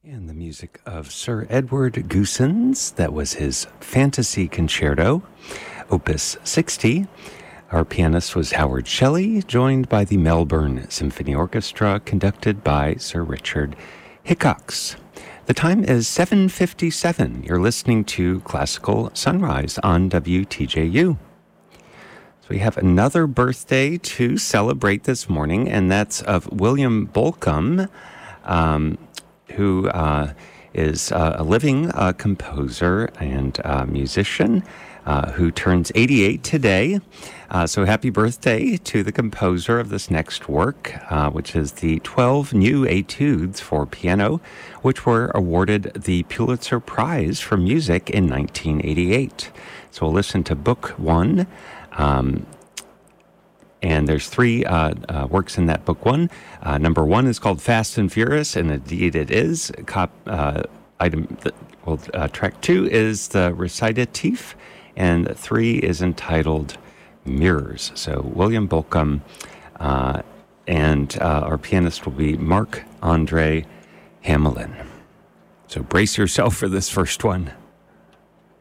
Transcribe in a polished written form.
And the music of Sir Edward Goossens, that was his Fantasy Concerto, Opus 60. Our pianist was Howard Shelley, joined by the Melbourne Symphony Orchestra, conducted by Sir Richard Hickox. The time is 7:57. You're listening to Classical Sunrise on WTJU. So we have another birthday to celebrate this morning, and that's of William Bolcom, who is a living composer and musician who turns 88 today. So happy birthday to the composer of this next work, which is the 12 New Etudes for Piano, which were awarded the Pulitzer Prize for Music in 1988. So we'll listen to Book 1. And there's three works in that book one. Number one is called Fast and Furious, and indeed it is. Track two is the Recitative, and three is entitled Mirrors. So William Bolcom, and our pianist will be Marc-Andre Hamelin. So brace yourself for this first one.